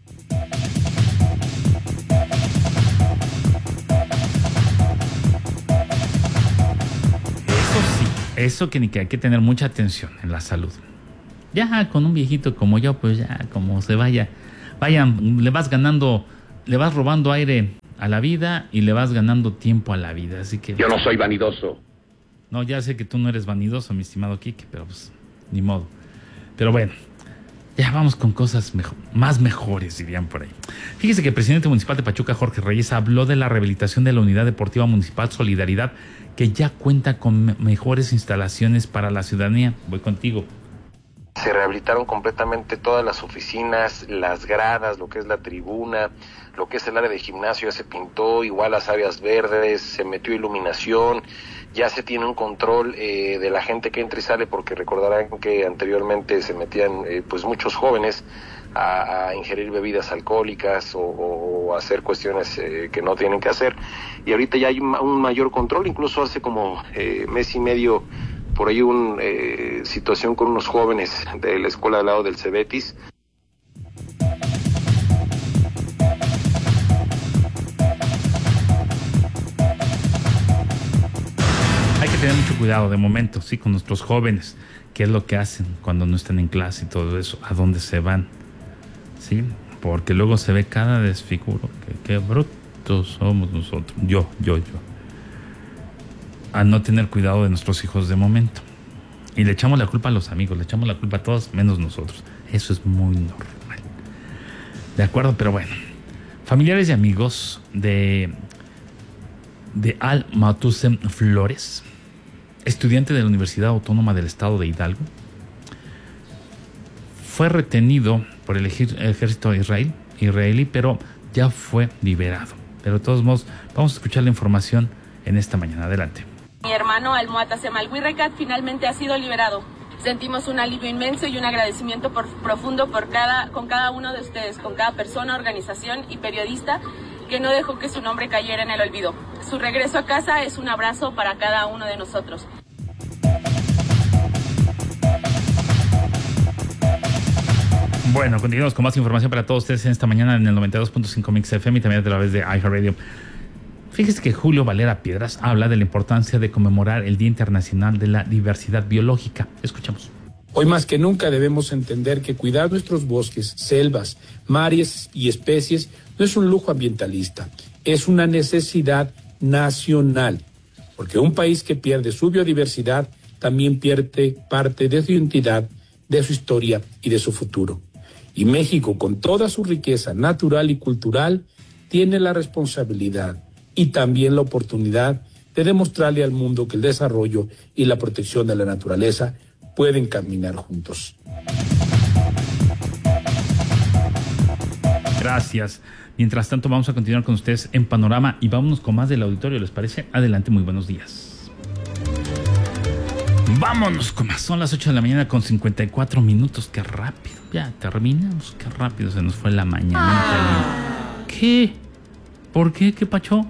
Eso que hay que tener mucha atención en la salud. Ya con un viejito como yo, pues ya como se vayan, le vas robando aire a la vida y le vas ganando tiempo a la vida, así que... Yo no soy vanidoso. No, ya sé que tú no eres vanidoso, mi estimado Quique, pero pues, ni modo. Pero bueno, ya vamos con cosas más mejores, dirían por ahí. Fíjese que el presidente municipal de Pachuca, Jorge Reyes, habló de la rehabilitación de la Unidad Deportiva Municipal Solidaridad, que ya cuenta con mejores instalaciones para la ciudadanía. Voy contigo. Se rehabilitaron completamente todas las oficinas, las gradas, lo que es la tribuna, lo que es el área de gimnasio ya se pintó, igual las áreas verdes, se metió iluminación, ya se tiene un control de la gente que entra y sale, porque recordarán que anteriormente se metían pues muchos jóvenes a ingerir bebidas alcohólicas o a hacer cuestiones que no tienen que hacer, y ahorita ya hay un mayor control. Incluso hace como mes y medio por ahí una situación con unos jóvenes de la escuela al lado del Cebetis. Hay que tener mucho cuidado de momento, sí, con nuestros jóvenes, qué es lo que hacen cuando no están en clase y todo eso, a dónde se van, sí, porque luego se ve cada desfiguro, qué brutos somos nosotros, yo, a no tener cuidado de nuestros hijos de momento. Y le echamos la culpa a los amigos, le echamos la culpa a todos, menos nosotros. Eso es muy normal. De acuerdo, pero bueno. Familiares y amigos de Al Matusen Flores, estudiante de la Universidad Autónoma del Estado de Hidalgo, fue retenido por el ejército israelí, pero ya fue liberado. Pero de todos modos, vamos a escuchar la información en esta mañana. Adelante. Mi hermano Almuatasem Alwirrecat finalmente ha sido liberado. Sentimos un alivio inmenso y un agradecimiento profundo con cada uno de ustedes, con cada persona, organización y periodista que no dejó que su nombre cayera en el olvido. Su regreso a casa es un abrazo para cada uno de nosotros. Bueno, continuamos con más información para todos ustedes en esta mañana en el 92.5 Mix FM y también a través de iHeartRadio. Fíjese que Julio Valera Piedras habla de la importancia de conmemorar el Día Internacional de la Diversidad Biológica. Escuchamos. Hoy más que nunca debemos entender que cuidar nuestros bosques, selvas, mares y especies no es un lujo ambientalista, es una necesidad nacional, porque un país que pierde su biodiversidad también pierde parte de su identidad, de su historia y de su futuro. Y México, con toda su riqueza natural y cultural, tiene la responsabilidad y también la oportunidad de demostrarle al mundo que el desarrollo y la protección de la naturaleza pueden caminar juntos. Gracias. Mientras tanto, vamos a continuar con ustedes en Panorama y vámonos con más del auditorio, ¿les parece? Adelante, muy buenos días. Vámonos con más. Son las 8 de la mañana con 54 minutos. Qué rápido. Ya terminamos. Qué rápido se nos fue la mañanita. ¿Qué? ¿Por qué? ¿Qué pacho?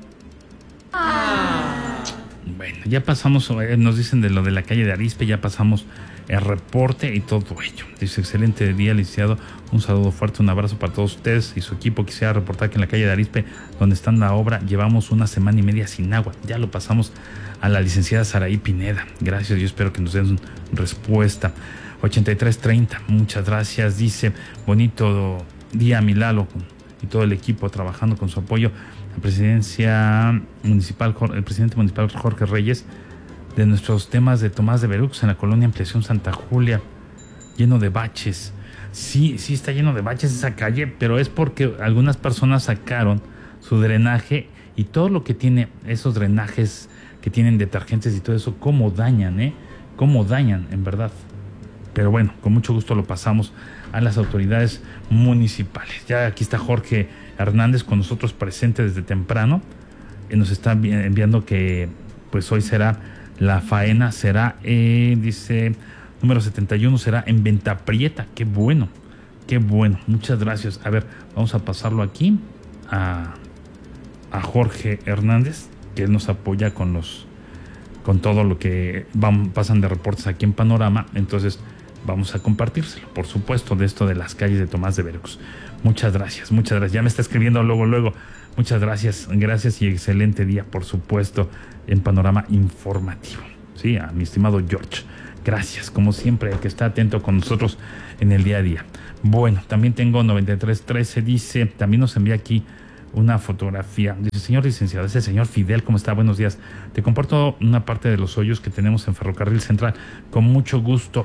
Bueno, ya pasamos, nos dicen de lo de la calle de Arizpe, ya pasamos el reporte y todo ello. Dice, excelente día, licenciado. Un saludo fuerte, un abrazo para todos ustedes y su equipo. Quisiera reportar que en la calle de Arizpe, donde está la obra, llevamos una semana y media sin agua. Ya lo pasamos a la licenciada Saraí Pineda. Gracias, yo espero que nos den respuesta. 8330, muchas gracias. Dice, bonito día, mi Lalo, y todo el equipo trabajando con su apoyo. La presidencia municipal, el presidente municipal Jorge Reyes, de nuestros temas de Tomás de Berux en la colonia Ampliación Santa Julia, lleno de baches. Sí está lleno de baches esa calle, pero es porque algunas personas sacaron su drenaje y todo lo que tiene esos drenajes que tienen detergentes y todo eso, cómo dañan, en verdad. Pero bueno, con mucho gusto lo pasamos a las autoridades municipales. Ya aquí está Jorge Hernández con nosotros presente desde temprano. Nos está enviando que pues hoy será la faena, será, dice, número 71, será en Venta Prieta. Qué bueno, muchas gracias. A ver, vamos a pasarlo aquí a Jorge Hernández, que él nos apoya con todo lo que pasan de reportes aquí en Panorama. Entonces vamos a compartírselo, por supuesto, de esto de las calles de Tomás de Veracruz. Muchas gracias. Ya me está escribiendo luego. Muchas gracias y excelente día, por supuesto, en Panorama Informativo. Sí, a mi estimado George. Gracias, como siempre, el que está atento con nosotros en el día a día. Bueno, también tengo 9313, dice, también nos envía aquí una fotografía. Dice, señor licenciado, ese señor Fidel, ¿cómo está? Buenos días. Te comparto una parte de los hoyos que tenemos en Ferrocarril Central. Con mucho gusto.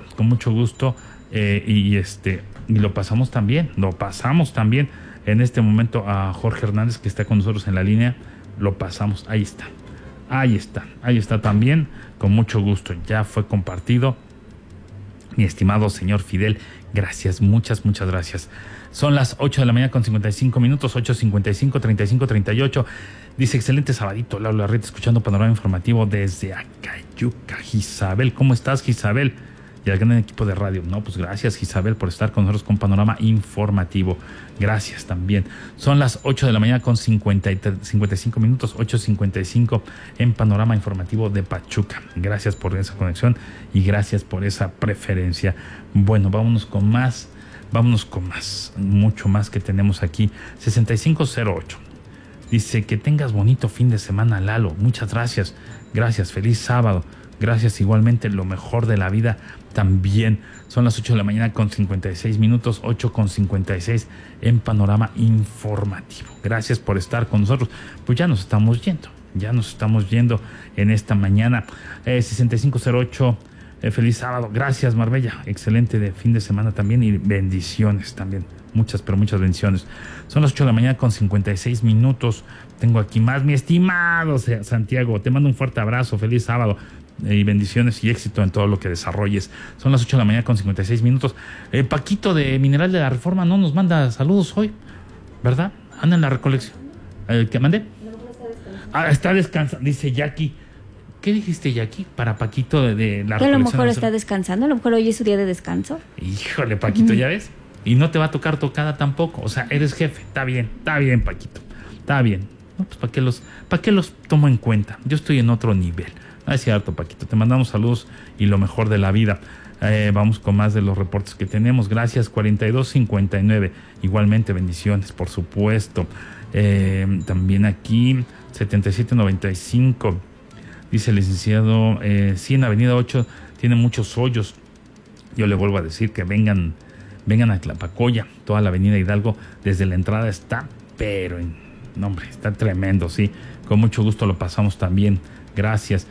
Y lo pasamos también. En este momento a Jorge Hernández, que está con nosotros en la línea, lo pasamos. Ahí está también, con mucho gusto. Ya fue compartido. Mi estimado señor Fidel, gracias, muchas gracias. Son las 8 de la mañana con 55 minutos, 8:55, 35:38. Dice, excelente sabadito, Lalo Larreta, escuchando Panorama Informativo desde Acayuca. Isabel, ¿cómo estás, Isabel? Y al gran equipo de radio. No, pues gracias, Isabel, por estar con nosotros con Panorama Informativo. Gracias también. Son las 8 de la mañana con 55 minutos, 8:55 en Panorama Informativo de Pachuca. Gracias por esa conexión y gracias por esa preferencia. Bueno, vámonos con más, mucho más que tenemos aquí. 6508. Dice, que tengas bonito fin de semana, Lalo. Muchas gracias. Gracias, feliz sábado. Gracias, igualmente, lo mejor de la vida también. Son las 8 de la mañana con 56 minutos, 8:56 en Panorama Informativo. Gracias por estar con nosotros. Pues ya nos estamos yendo en esta mañana. 6508, feliz sábado. Gracias, Marbella. Excelente de fin de semana también y bendiciones también. Muchas bendiciones. Son las 8 de la mañana con 56 minutos. Tengo aquí más, mi estimado Santiago. Te mando un fuerte abrazo. Feliz sábado. Y bendiciones y éxito en todo lo que desarrolles. Son las 8 de la mañana con 56 minutos. Paquito de Mineral de la Reforma no nos manda saludos hoy, ¿verdad? Anda en la recolección. ¿Qué mandé? Está descansando, dice Jackie. ¿Qué dijiste, Jackie? Para Paquito de la recolección. Que a lo mejor está descansando, a lo mejor hoy es su día de descanso. Híjole, Paquito, ¿ya ves? Y no te va a tocar tocada tampoco. O sea, eres jefe. Está bien, Paquito. Está bien. No, pues ¿para qué los tomo en cuenta? Yo estoy en otro nivel. No es cierto, Paquito. Te mandamos saludos y lo mejor de la vida. Vamos con más de los reportes que tenemos. Gracias, 4259. Igualmente, bendiciones, por supuesto. También aquí, 7795. Dice el licenciado, sí, en Avenida 8 tiene muchos hoyos. Yo le vuelvo a decir que vengan a Tlapacoya. Toda la Avenida Hidalgo, desde la entrada está, pero está tremendo, sí. Con mucho gusto lo pasamos también. Gracias,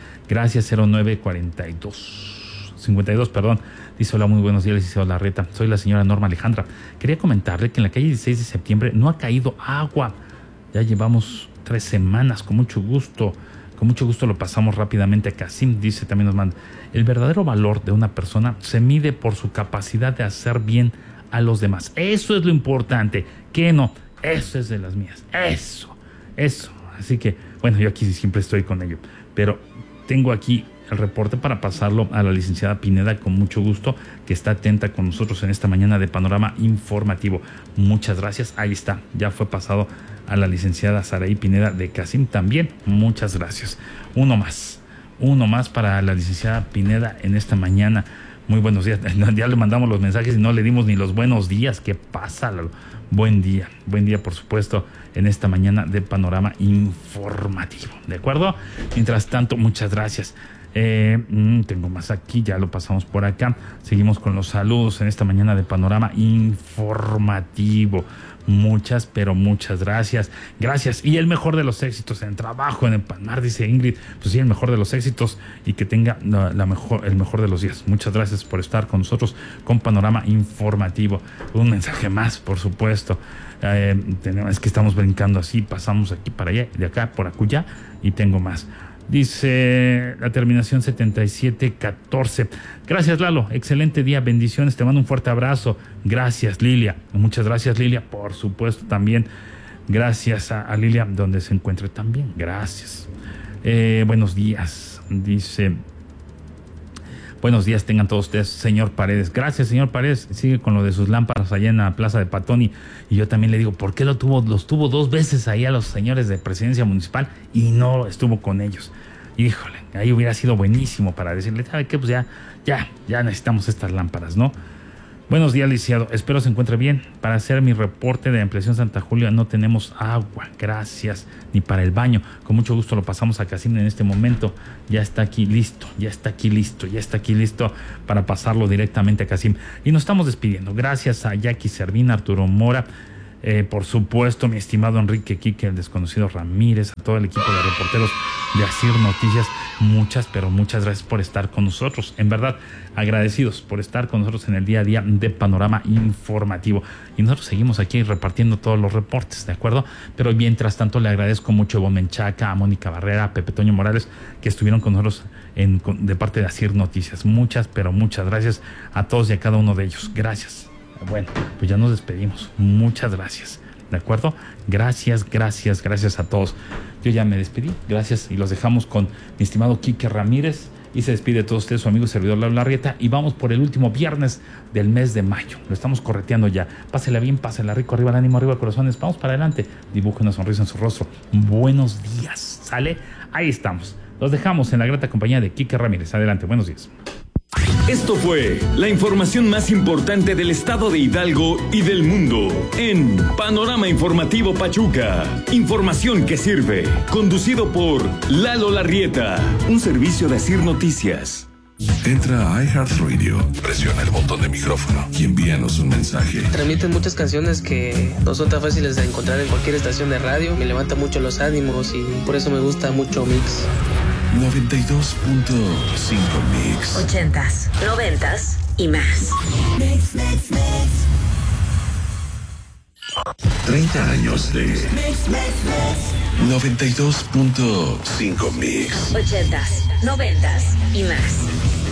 0942 perdón. Dice, hola, muy buenos días, licenciado Larreta. Soy la señora Norma Alejandra. Quería comentarle que en la calle 16 de septiembre no ha caído agua. Ya llevamos 3 semanas, con mucho gusto lo pasamos rápidamente a Casim. Dice, también nos manda, el verdadero valor de una persona se mide por su capacidad de hacer bien a los demás. Eso es lo importante, que no, eso es de las mías, eso. Así que, bueno, yo aquí siempre estoy con ello, pero tengo aquí el reporte para pasarlo a la licenciada Pineda con mucho gusto, que está atenta con nosotros en esta mañana de Panorama Informativo. Muchas gracias. Ahí está, ya fue pasado a la licenciada Saraí Pineda de Casim también. Muchas gracias. Uno más para la licenciada Pineda en esta mañana. Muy buenos días. Ya le mandamos los mensajes y no le dimos ni los buenos días. ¿Qué pasa, Lalo? Buen día, por supuesto, en esta mañana de Panorama Informativo. ¿De acuerdo? Mientras tanto, muchas gracias. Tengo más aquí, ya lo pasamos por acá. Seguimos con los saludos en esta mañana de Panorama Informativo. Muchas gracias. Gracias. Y el mejor de los éxitos en el trabajo, en el Palmar, dice Ingrid. Pues sí, el mejor de los éxitos y que tenga el mejor de los días. Muchas gracias por estar con nosotros con Panorama Informativo. Un mensaje más, por supuesto. Es que estamos brincando así, pasamos aquí para allá, de acá por acullá, y tengo más. Dice la terminación 7714. Gracias, Lalo, excelente día, bendiciones, te mando un fuerte abrazo. Gracias, Lilia. Muchas gracias, Lilia, por supuesto también. Gracias a Lilia, donde se encuentre también. Gracias. Buenos días. Dice... Buenos días tengan todos ustedes, señor Paredes. Gracias, señor Paredes. Sigue con lo de sus lámparas allá en la Plaza de Patoni. Y yo también le digo, ¿por qué los tuvo 2 veces ahí a los señores de Presidencia Municipal y no estuvo con ellos? Híjole, ahí hubiera sido buenísimo para decirle, ¿sabe qué? Pues ya necesitamos estas lámparas, ¿no? Buenos días, licenciado. Espero se encuentre bien. Para hacer mi reporte de ampliación Santa Julia no tenemos agua. Gracias. Ni para el baño. Con mucho gusto lo pasamos a Casim en este momento. Ya está aquí listo para pasarlo directamente a Casim. Y nos estamos despidiendo. Gracias a Jackie Servina, Arturo Mora, por supuesto, mi estimado Enrique Quique, el desconocido Ramírez, a todo el equipo de reporteros de Asir Noticias, muchas gracias por estar con nosotros. En verdad, agradecidos por estar con nosotros en el día a día de Panorama Informativo. Y nosotros seguimos aquí repartiendo todos los reportes, ¿de acuerdo? Pero mientras tanto, le agradezco mucho a Ivonne Menchaca, a Mónica Barrera, a Pepe Toño Morales, que estuvieron con nosotros de parte de Asir Noticias. Muchas gracias a todos y a cada uno de ellos. Gracias. Bueno, pues ya nos despedimos. Muchas gracias. ¿De acuerdo? Gracias a todos. Yo ya me despedí. Gracias. Y los dejamos con mi estimado Quique Ramírez. Y se despide de todos ustedes su amigo y servidor Lalo Larrieta. Y vamos por el último viernes del mes de mayo. Lo estamos correteando ya. Pásela bien, pásela rico. Arriba el ánimo, arriba corazones. Vamos para adelante. Dibuje una sonrisa en su rostro. Buenos días. ¿Sale? Ahí estamos. Los dejamos en la grata compañía de Quique Ramírez. Adelante. Buenos días. Esto fue la información más importante del estado de Hidalgo y del mundo en Panorama Informativo Pachuca. Información que sirve. Conducido por Lalo Larrieta. Un servicio de Asir Noticias. Entra a iHeartRadio, presiona el botón de micrófono y envíanos un mensaje. Transmiten muchas canciones que no son tan fáciles de encontrar en cualquier estación de radio. Me levanta mucho los ánimos y por eso me gusta mucho Mix. 92.5 Mix. 80s, 90s y más. Mix. 30 años de 92.5 Mix. 80s, 90s y más.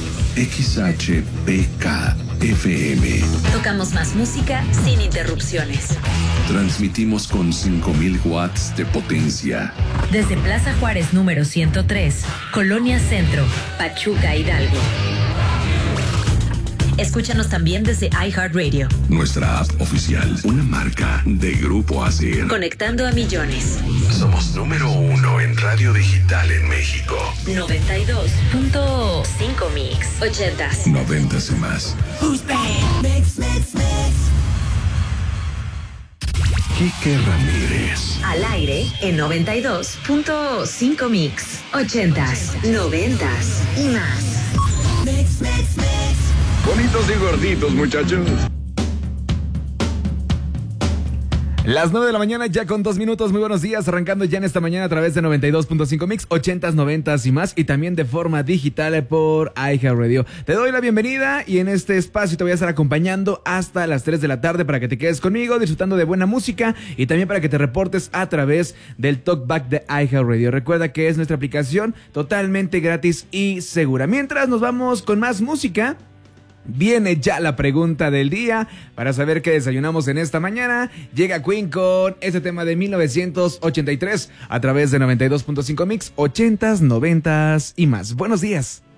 XHPK FM. Tocamos más música sin interrupciones. Transmitimos con 5,000 watts de potencia. Desde Plaza Juárez número 103, Colonia Centro, Pachuca, Hidalgo. Escúchanos también desde iHeartRadio. Nuestra app oficial, una marca de Grupo Asir. Conectando a millones. Somos número 1 en radio digital en México. 92.5 Mix. 80s. 90s y más. Mix. Quique Ramírez. Al aire en 92.5 Mix. 80s, 90s y más. Mix. Bonitos y gorditos, muchachos. Las 9 de la mañana ya con 2 minutos. Muy buenos días, arrancando ya en esta mañana a través de 92.5 Mix, 80s, 90s y más, y también de forma digital por iHeartRadio. Te doy la bienvenida y en este espacio te voy a estar acompañando hasta las 3 de la tarde para que te quedes conmigo disfrutando de buena música y también para que te reportes a través del Talkback de iHeartRadio. Recuerda que es nuestra aplicación totalmente gratis y segura. Mientras nos vamos con más música, viene ya la pregunta del día para saber qué desayunamos en esta mañana. Llega Queen con este tema de 1983 a través de 92.5 Mix, 80s, 90s y más. Buenos días.